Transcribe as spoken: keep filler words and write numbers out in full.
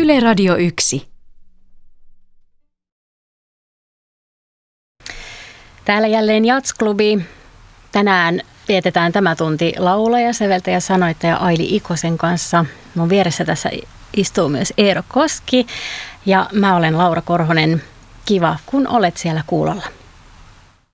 Yle Radio yksi. Täällä jälleen Jatsklubi. Tänään vietetään tämä tunti laulaja, säveltäjä, sanoittaja Aili Ikosen kanssa. Mun vieressä tässä istuu myös Eero Koski ja mä olen Laura Korhonen. Kiva, kun olet siellä kuulolla.